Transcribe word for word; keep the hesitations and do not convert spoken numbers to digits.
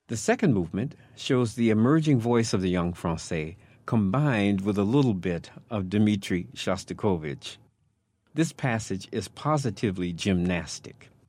The second movement shows the emerging voice of the young Francais combined with a little bit of Dmitri Shostakovich. This passage is positively gymnastic.